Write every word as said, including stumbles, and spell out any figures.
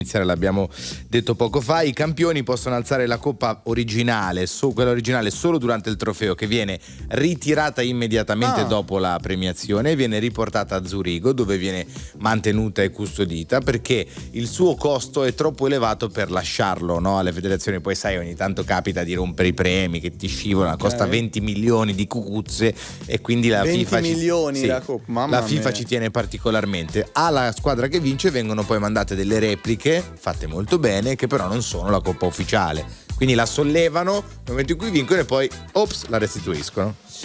l'abbiamo detto poco fa, i campioni possono alzare la coppa originale, so, quella originale solo durante il trofeo, che viene ritirata immediatamente Ah. dopo la premiazione e viene riportata a Zurigo, dove viene mantenuta e custodita, perché il suo costo è troppo elevato per lasciarlo, no, alle federazioni. Poi sai, ogni tanto capita di rompere i premi che ti scivolano, Okay. costa venti milioni di cucuzze e quindi la venti FIFA ci- milioni sì, la coppa, mamma la FIFA mia. ci tiene particolarmente. Alla squadra che vince vengono poi mandate delle repliche fatte molto bene, che però non sono la coppa ufficiale, quindi la sollevano nel momento in cui vincono e poi ops la restituiscono.